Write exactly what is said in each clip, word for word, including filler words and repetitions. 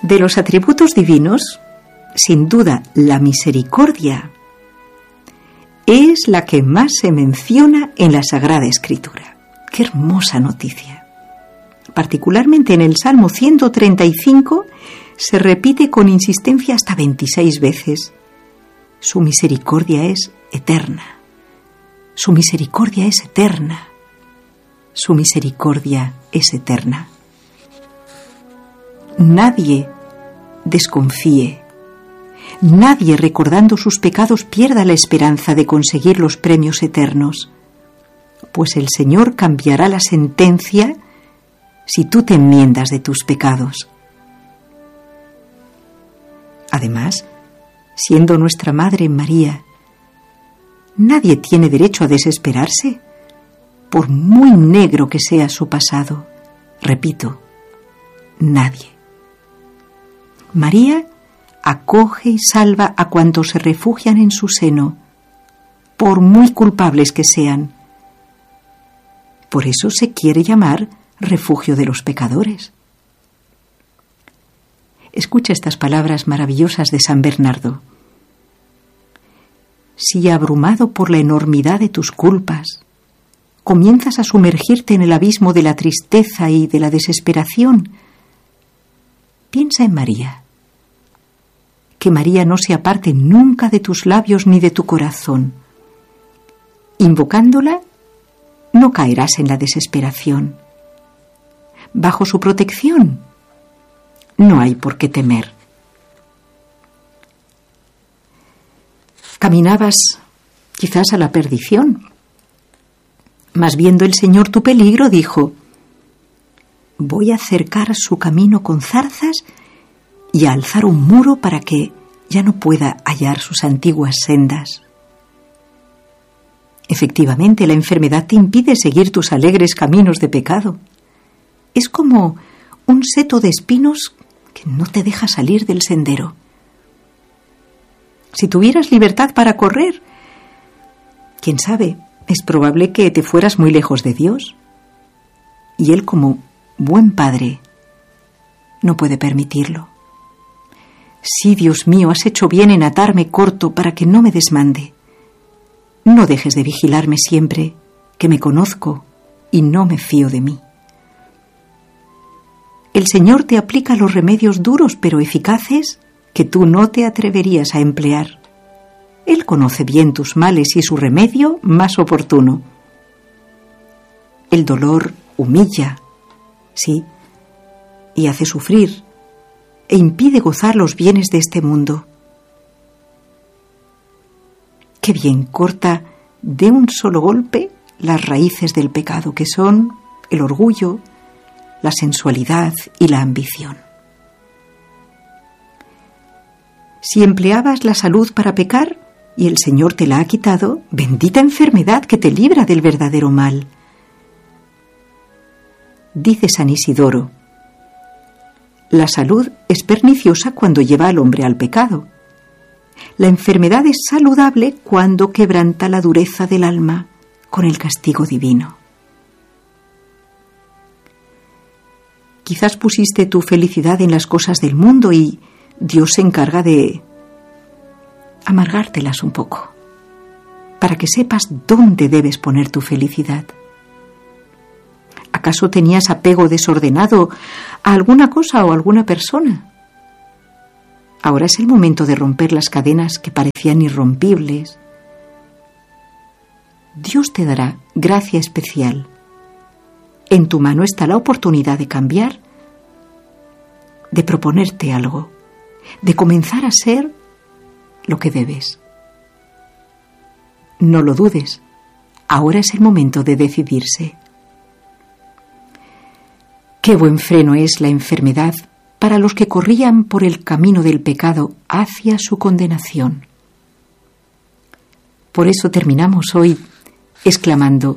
De los atributos divinos, sin duda, la misericordia es la que más se menciona en la Sagrada Escritura. ¡Qué hermosa noticia! Particularmente en el Salmo ciento treinta y cinco se repite con insistencia hasta veintiséis veces. Su misericordia es eterna. Su misericordia es eterna. Su misericordia es eterna. Nadie desconfíe. Nadie, recordando sus pecados, pierda la esperanza de conseguir los premios eternos, pues el Señor cambiará la sentencia si tú te enmiendas de tus pecados. Además, siendo nuestra Madre María, nadie tiene derecho a desesperarse, por muy negro que sea su pasado. Repito, nadie. María acoge y salva a cuantos se refugian en su seno, por muy culpables que sean. Por eso se quiere llamar refugio de los pecadores. Escucha estas palabras maravillosas de San Bernardo. Si, abrumado por la enormidad de tus culpas, comienzas a sumergirte en el abismo de la tristeza y de la desesperación, piensa en María. Que María no se aparte nunca de tus labios ni de tu corazón. Invocándola, no caerás en la desesperación. Bajo su protección, no hay por qué temer. Caminabas quizás a la perdición, mas viendo el Señor tu peligro, dijo: voy a cercar su camino con zarzas y a alzar un muro para que ya no pueda hallar sus antiguas sendas. Efectivamente, la enfermedad te impide seguir tus alegres caminos de pecado. Es como un seto de espinos que no te deja salir del sendero. Si tuvieras libertad para correr, quién sabe, es probable que te fueras muy lejos de Dios. Y Él, como buen padre, no puede permitirlo. Sí, Dios mío, has hecho bien en atarme corto para que no me desmande. No dejes de vigilarme siempre, que me conozco y no me fío de mí. El Señor te aplica los remedios duros pero eficaces que tú no te atreverías a emplear. Él conoce bien tus males y su remedio más oportuno. El dolor humilla, sí, y hace sufrir, e impide gozar los bienes de este mundo. Qué bien corta de un solo golpe las raíces del pecado, que son el orgullo, la sensualidad y la ambición. Si empleabas la salud para pecar y el Señor te la ha quitado, bendita enfermedad que te libra del verdadero mal. Dice San Isidoro: la salud es perniciosa cuando lleva al hombre al pecado. La enfermedad es saludable cuando quebranta la dureza del alma con el castigo divino. Quizás pusiste tu felicidad en las cosas del mundo y Dios se encarga de amargártelas un poco, para que sepas dónde debes poner tu felicidad. ¿Acaso tenías apego desordenado a alguna cosa o a alguna persona? Ahora es el momento de romper las cadenas que parecían irrompibles. Dios te dará gracia especial. En tu mano está la oportunidad de cambiar, de proponerte algo, de comenzar a ser lo que debes. No lo dudes, ahora es el momento de decidirse. Qué buen freno es la enfermedad para los que corrían por el camino del pecado hacia su condenación. Por eso terminamos hoy exclamando: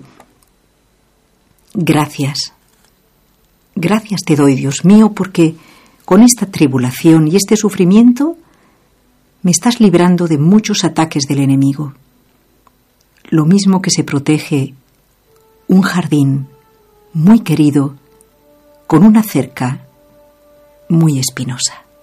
gracias, gracias te doy, Dios mío, porque con esta tribulación y este sufrimiento me estás librando de muchos ataques del enemigo. Lo mismo que se protege un jardín muy querido con una cerca muy espinosa.